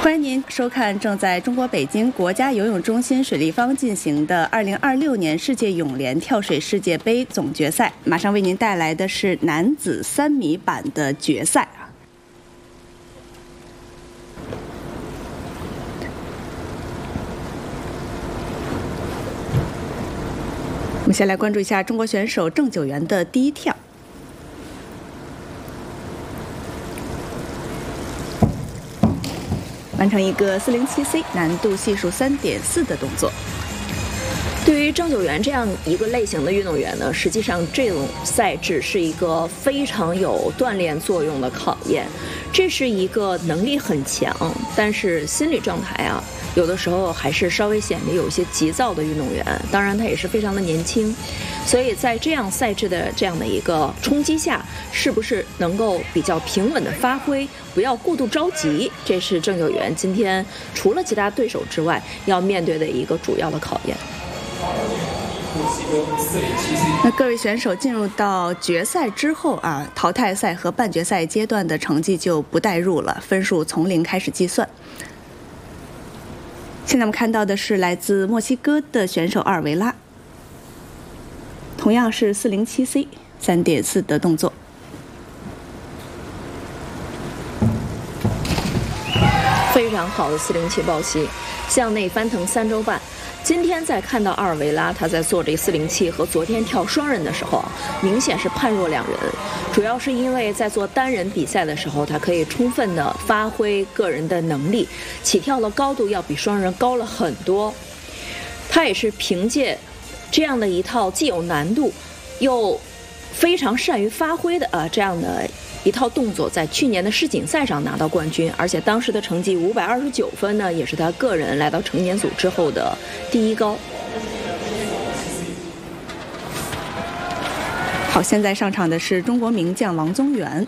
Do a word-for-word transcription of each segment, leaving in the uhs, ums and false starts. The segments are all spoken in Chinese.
欢迎您收看正在中国北京国家游泳中心水立方进行的二零二六年世界泳联跳水世界杯总决赛。马上为您带来的是男子三米板的决赛。我们先来关注一下中国选手郑九元的第一跳。完成一个四零七 C 难度系数三点四的动作。 对于郑九元这样一个类型的运动员呢，实际上这种赛制是一个非常有锻炼作用的考验。这是一个能力很强，但是心理状态啊，有的时候还是稍微显得有一些急躁的运动员。当然，他也是非常的年轻，所以在这样赛制的这样的一个冲击下，是不是能够比较平稳的发挥，不要过度着急，这是郑九元今天除了其他对手之外要面对的一个主要的考验。 那各位选手进入到决赛之后啊，淘汰赛和半决赛阶段的成绩就不带入了，分数从零开始计算。现在我们看到的是来自墨西哥的选手阿尔维拉，同样是四零七 C 三点四的动作。 非常好的四零七抱膝，向内翻腾三周半。今天在看到阿尔维拉他在做这四零七和昨天跳双人的时候，明显是判若两人。主要是因为在做单人比赛的时候，他可以充分的发挥个人的能力，起跳的高度要比双人高了很多。他也是凭借这样的一套既有难度又非常善于发挥的啊这样的一套动作，在去年的世锦赛上拿到冠军，而且当时的成绩五百二十九分呢，也是他个人来到成年组之后的第一高。 好，现在上场的是中国名将王宗源。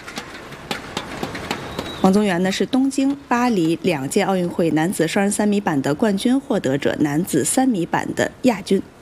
王宗源呢是东京、巴黎两届奥运会男子双人三米板的冠军获得者，男子三米板的亚军。